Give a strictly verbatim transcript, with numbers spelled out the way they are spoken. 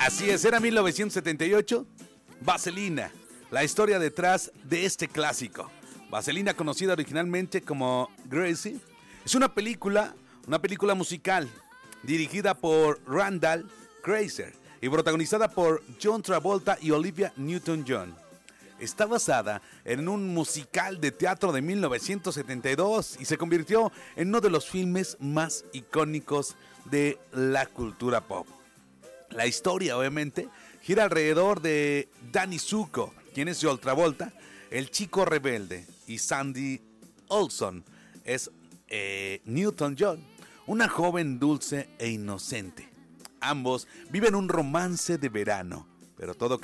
Así es, era mil novecientos setenta y ocho. Vaselina, la historia detrás de este clásico. Vaselina, conocida originalmente como Gracie, es una película, una película musical dirigida por Randall Kleiser y protagonizada por John Travolta y Olivia Newton-John. Está basada en un musical de teatro de mil novecientos setenta y dos y se convirtió en uno de los filmes más icónicos de la cultura pop. La historia, obviamente, gira alrededor de Danny Zuko, quien es John Travolta, el chico rebelde, y Sandy Olson es eh, Newton-John, una joven dulce e inocente. Ambos viven un romance de verano, pero todo